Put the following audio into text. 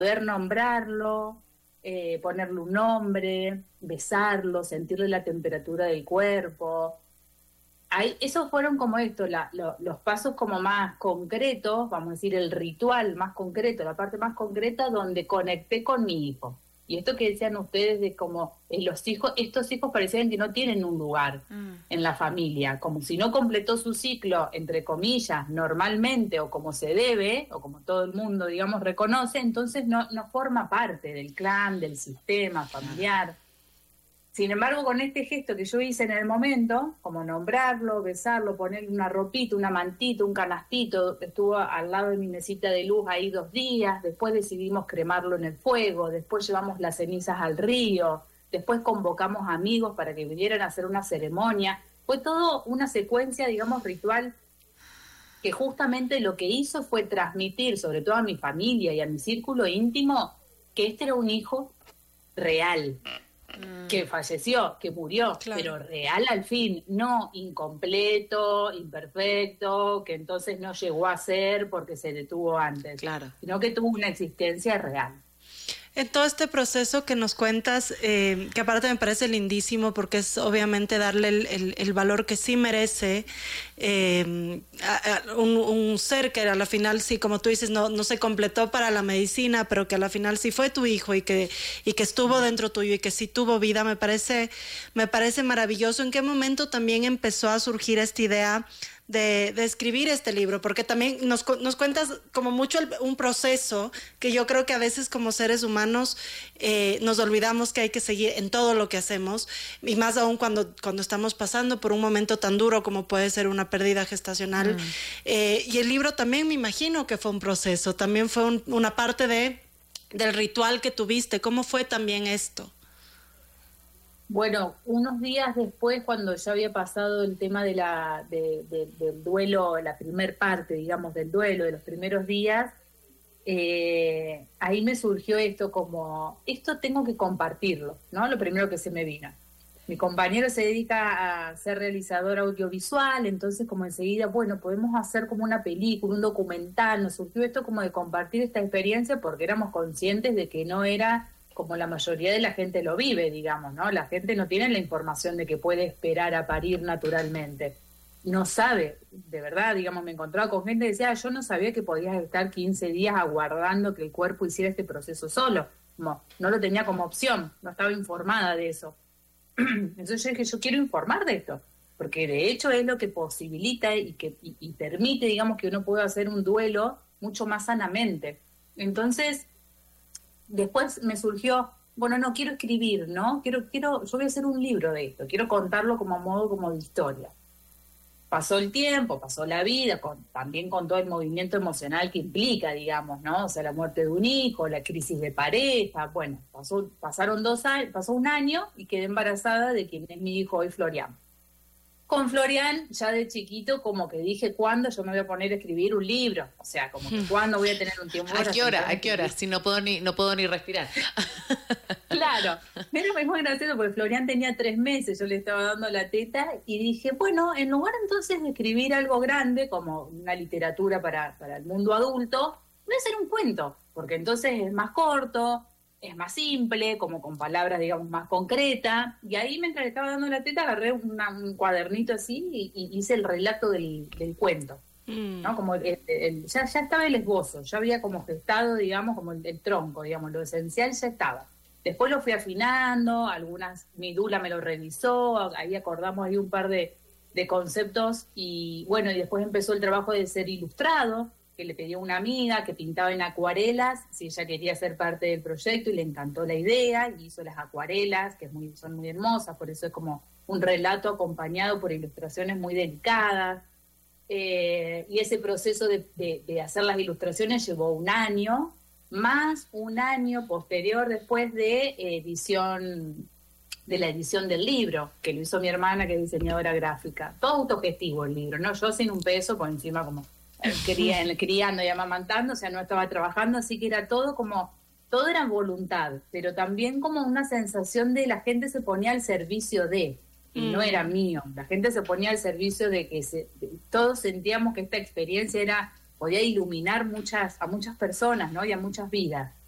poder nombrarlo, ponerle un nombre, besarlo, sentirle la temperatura del cuerpo. Ahí, esos fueron como esto, los pasos como más concretos, vamos a decir el ritual más concreto, la parte más concreta donde conecté con mi hijo. Y esto que decían ustedes de como los hijos, estos hijos parecían que no tienen un lugar en la familia, como si no completó su ciclo, entre comillas, normalmente o como se debe, o como todo el mundo, digamos, reconoce, entonces no forma parte del clan, del sistema familiar. Sin embargo, con este gesto que yo hice en el momento, como nombrarlo, besarlo, ponerle una ropita, una mantita, un canastito, estuvo al lado de mi mesita de luz ahí 2 días, después decidimos cremarlo en el fuego, después llevamos las cenizas al río, después convocamos amigos para que vinieran a hacer una ceremonia. Fue todo una secuencia, digamos, ritual, que justamente lo que hizo fue transmitir, sobre todo a mi familia y a mi círculo íntimo, que este era un hijo real, que falleció, que murió, claro, pero real al fin, no incompleto, imperfecto, que entonces no llegó a ser porque se detuvo antes, claro, sino que tuvo una existencia real. En todo este proceso que nos cuentas, que aparte me parece lindísimo porque es obviamente darle el valor que sí merece un ser que a la final sí, como tú dices, no se completó para la medicina, pero que a la final sí fue tu hijo y que estuvo dentro tuyo y que sí tuvo vida, me parece maravilloso. ¿En qué momento también empezó a surgir esta idea de escribir este libro? Porque también nos cuentas como mucho un proceso que yo creo que a veces como seres humanos nos olvidamos que hay que seguir en todo lo que hacemos, y más aún cuando estamos pasando por un momento tan duro como puede ser una pérdida gestacional. Y el libro también me imagino que fue un proceso, también fue una parte del ritual que tuviste. ¿Cómo fue también esto? Bueno, unos días después, cuando ya había pasado el tema del duelo, la primer parte, digamos, del duelo, de los primeros días, ahí me surgió esto esto tengo que compartirlo, ¿no? Lo primero que se me vino. Mi compañero se dedica a ser realizador audiovisual, entonces como enseguida, bueno, podemos hacer como una película, un documental, nos surgió esto como de compartir esta experiencia porque éramos conscientes de que no era como la mayoría de la gente lo vive, digamos, ¿no? La gente no tiene la información de que puede esperar a parir naturalmente. No sabe, de verdad, digamos, me encontraba con gente que decía, yo no sabía que podías estar 15 días aguardando que el cuerpo hiciera este proceso solo. No lo tenía como opción, no estaba informada de eso. Entonces yo dije, yo quiero informar de esto, porque de hecho es lo que posibilita y permite, digamos, que uno pueda hacer un duelo mucho más sanamente. Entonces, después me surgió, bueno, no, quiero escribir, ¿no? Yo voy a hacer un libro de esto, quiero contarlo como a modo como de historia. Pasó el tiempo, pasó la vida, también con todo el movimiento emocional que implica, digamos, ¿no? O sea, la muerte de un hijo, la crisis de pareja, bueno, pasaron 2 años, pasó 1 año y quedé embarazada de quien es mi hijo hoy, Florian. Con Florian, ya de chiquito, como que dije, ¿cuándo yo me voy a poner a escribir un libro? O sea, como que ¿cuándo voy a tener un tiempo? ¿A qué hora? Si no puedo ni respirar. Claro, pero es muy gracioso porque Florian tenía 3 meses, yo le estaba dando la teta y dije, bueno, en lugar entonces de escribir algo grande como una literatura para el mundo adulto, voy a hacer un cuento, porque entonces es más corto, es más simple, como con palabras, digamos, más concretas. Y ahí, mientras le estaba dando la teta, agarré un cuadernito así y hice el relato del cuento. ¿No? Como ya estaba el esbozo, ya había como gestado, digamos, como el tronco, digamos, lo esencial ya estaba. Después lo fui afinando, mi dula me lo revisó, ahí acordamos ahí un par de conceptos y bueno, y después empezó el trabajo de ser ilustrado, que le pedí a una amiga que pintaba en acuarelas, si ella quería ser parte del proyecto y le encantó la idea y hizo las acuarelas, que son muy hermosas, por eso es como un relato acompañado por ilustraciones muy delicadas. Y ese proceso de hacer las ilustraciones llevó 1 año, más 1 año posterior después de la edición del libro, que lo hizo mi hermana, que es diseñadora gráfica. Todo autogestivo el libro, ¿no? Yo sin un peso, por encima como criando y amamantando, o sea, no estaba trabajando, así que era todo era voluntad, pero también como una sensación de la gente se ponía al servicio de, y no era mío, la gente se ponía al servicio de que todos sentíamos que esta experiencia podía iluminar a muchas personas, ¿no? Y a muchas vidas.